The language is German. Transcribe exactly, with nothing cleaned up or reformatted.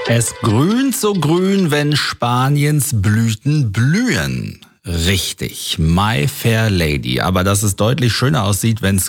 Es grünt so grün, wenn Spaniens Blüten blühen. Richtig, My Fair Lady. Aber dass es deutlich schöner aussieht, wenn es